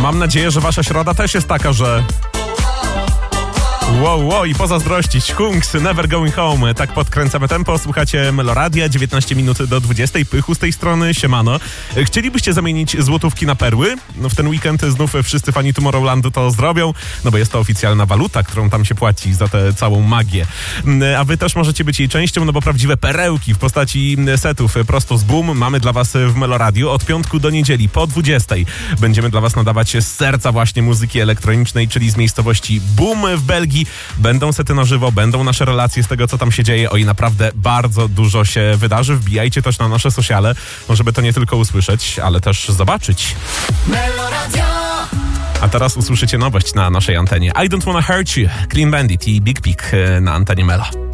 mam nadzieję, że wasza środa też jest taka, że... Wow, i pozazdrościć. Kungs, Never Going Home. Tak podkręcamy tempo. Słuchacie Meloradia, 19 minut do 20. Pychu z tej strony, siemano. Chcielibyście zamienić złotówki na perły? No w ten weekend znów wszyscy fani Tomorrowlandu to zrobią, no bo jest to oficjalna waluta, którą tam się płaci za tę całą magię. A wy też możecie być jej częścią, no bo prawdziwe perełki w postaci setów prosto z Boom mamy dla was w Meloradiu. Od piątku do niedzieli po 20 będziemy dla was nadawać z serca właśnie muzyki elektronicznej, czyli z miejscowości Boom w Belgii. Będą sety na żywo, będą nasze relacje z tego, co tam się dzieje. Oj, naprawdę bardzo dużo się wydarzy. Wbijajcie też na nasze sociale, żeby to nie tylko usłyszeć, ale też zobaczyć. A teraz usłyszycie nowość na naszej antenie. I Don't Wanna Hurt You, Clean Bandit i Big Pig na antenie Melo.